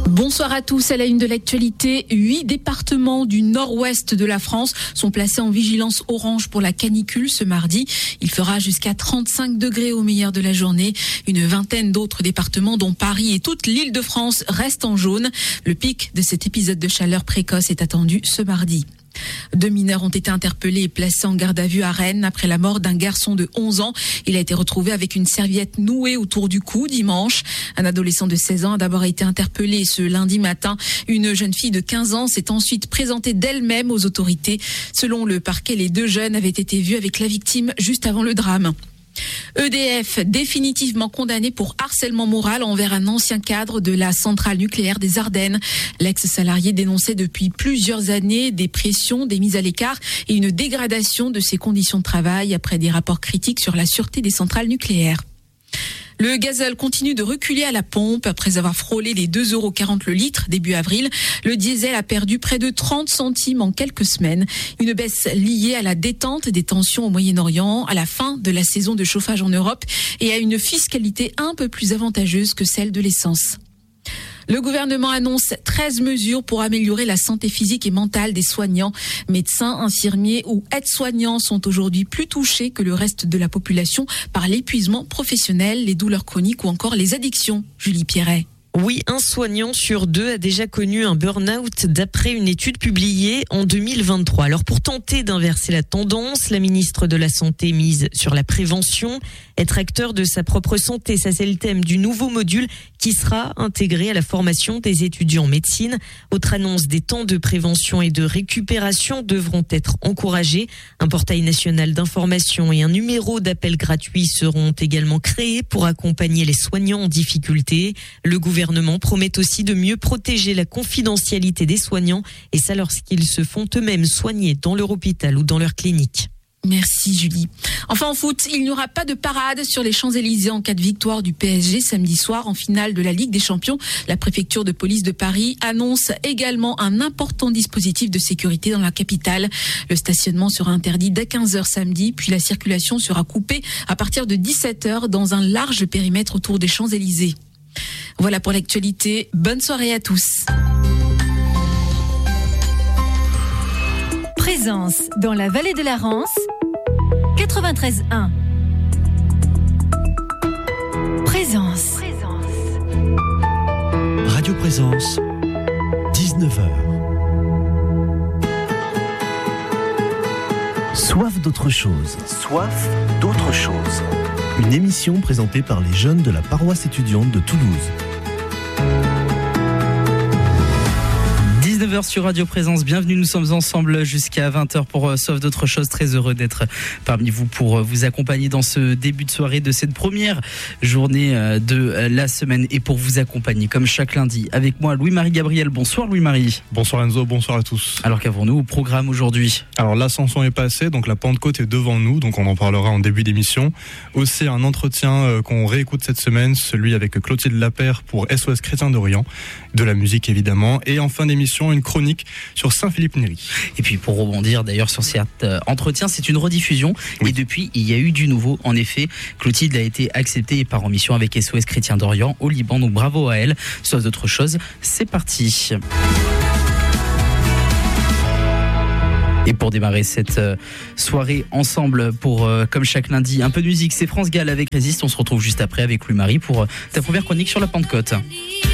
Bonsoir à tous. À la une de l'actualité, 8 départements du nord-ouest de la France sont placés en vigilance orange pour la canicule ce mardi. Il fera jusqu'à 35 degrés au meilleur de la journée. Une vingtaine d'autres départements, dont Paris et toute l'Île-de-France, restent en jaune. Le pic de cet épisode de chaleur précoce est attendu ce mardi. 2 mineurs ont été interpellés et placés en garde à vue à Rennes après la mort d'un garçon de 11 ans. Il a été retrouvé avec une serviette nouée autour du cou dimanche. Un adolescent de 16 ans a d'abord été interpellé ce lundi matin. Une jeune fille de 15 ans s'est ensuite présentée d'elle-même aux autorités. Selon le parquet, les 2 jeunes avaient été vus avec la victime juste avant le drame. EDF, définitivement condamné pour harcèlement moral envers un ancien cadre de la centrale nucléaire des Ardennes. L'ex-salarié dénonçait depuis plusieurs années des pressions, des mises à l'écart et une dégradation de ses conditions de travail après des rapports critiques sur la sûreté des centrales nucléaires. Le gazole continue de reculer à la pompe. Après avoir frôlé les 2,40 € le litre début avril, le diesel a perdu près de 30 centimes en quelques semaines. Une baisse liée à la détente des tensions au Moyen-Orient, à la fin de la saison de chauffage en Europe et à une fiscalité un peu plus avantageuse que celle de l'essence. Le gouvernement annonce 13 mesures pour améliorer la santé physique et mentale des soignants. Médecins, infirmiers ou aides-soignants sont aujourd'hui plus touchés que le reste de la population par l'épuisement professionnel, les douleurs chroniques ou encore les addictions. Julie Pierret. Oui, un soignant sur 2 a déjà connu un burn-out d'après une étude publiée en 2023. Alors pour tenter d'inverser la tendance, la ministre de la Santé mise sur la prévention. Être acteur de sa propre santé, ça c'est le thème du nouveau module qui sera intégré à la formation des étudiants en médecine. Autre annonce, des temps de prévention et de récupération devront être encouragés. Un portail national d'information et un numéro d'appel gratuit seront également créés pour accompagner les soignants en difficulté. Le gouvernement promet aussi de mieux protéger la confidentialité des soignants et ça lorsqu'ils se font eux-mêmes soigner dans leur hôpital ou dans leur clinique. Merci Julie. Enfin en foot, il n'y aura pas de parade sur les Champs-Élysées en cas de victoire du PSG samedi soir en finale de la Ligue des Champions. La préfecture de police de Paris annonce également un important dispositif de sécurité dans la capitale. Le stationnement sera interdit dès 15h samedi, puis la circulation sera coupée à partir de 17h dans un large périmètre autour des Champs-Élysées. Voilà pour l'actualité. Bonne soirée à tous. Présence dans la vallée de la Rance, 93.1. Présence. Radio Présence, 19h. Soif d'autre chose. Soif d'autre chose. Une émission présentée par les jeunes de la paroisse étudiante de Toulouse. 19h sur Radio Présence, bienvenue, nous sommes ensemble jusqu'à 20h pour Sauf d'autres choses. Très heureux d'être parmi vous pour vous accompagner dans ce début de soirée de cette première journée de la semaine et pour vous accompagner comme chaque lundi avec moi Louis-Marie Gabriel. Bonsoir Louis-Marie. Bonsoir Enzo, bonsoir à tous. Alors qu'avons-nous au programme aujourd'hui? Alors l'ascension est passée, donc la Pentecôte est devant nous, donc on en parlera en début d'émission. Aussi un entretien qu'on réécoute cette semaine, celui avec Clotilde Lapère pour SOS Chrétien d'Orient, de la musique évidemment, et en fin d'émission une chronique sur Saint-Philippe-Néry. Et puis pour rebondir d'ailleurs sur cet entretien, c'est une rediffusion et depuis il y a eu du nouveau. En effet, Clotilde a été acceptée et part en mission avec SOS Chrétien d'Orient au Liban, donc bravo à elle. Sauf d'autres choses, c'est parti. Et pour démarrer cette soirée ensemble, pour comme chaque lundi, un peu de musique, c'est France Gall avec Résiste. On se retrouve juste après avec Louis-Marie pour ta première chronique sur la Pentecôte.